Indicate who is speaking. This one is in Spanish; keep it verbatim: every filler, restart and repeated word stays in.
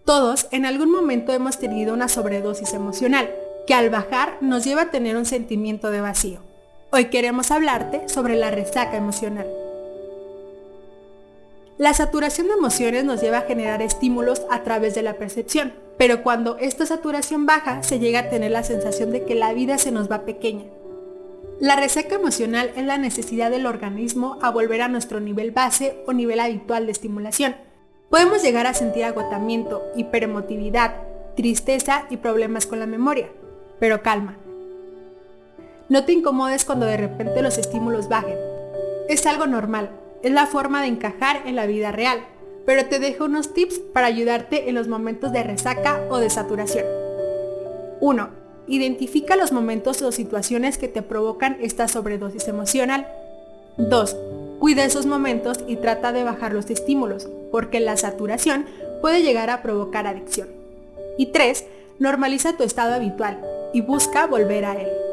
Speaker 1: Todos en algún momento hemos tenido una sobredosis emocional, que al bajar nos lleva a tener un sentimiento de vacío. Hoy queremos hablarte sobre la resaca emocional. La saturación de emociones nos lleva a generar estímulos a través de la percepción, pero cuando esta saturación baja se llega a tener la sensación de que la vida se nos va pequeña. La resaca emocional es la necesidad del organismo a volver a nuestro nivel base o nivel habitual de estimulación. Podemos llegar a sentir agotamiento, hiperemotividad, tristeza y problemas con la memoria. Pero calma. No te incomodes cuando de repente los estímulos bajen. Es algo normal, es la forma de encajar en la vida real, pero te dejo unos tips para ayudarte en los momentos de resaca o de saturación. uno. Identifica los momentos o situaciones que te provocan esta sobredosis emocional. dos. Cuida esos momentos y trata de bajar los estímulos, porque la saturación puede llegar a provocar adicción. Y tres. Normaliza tu estado habitual y busca volver a él.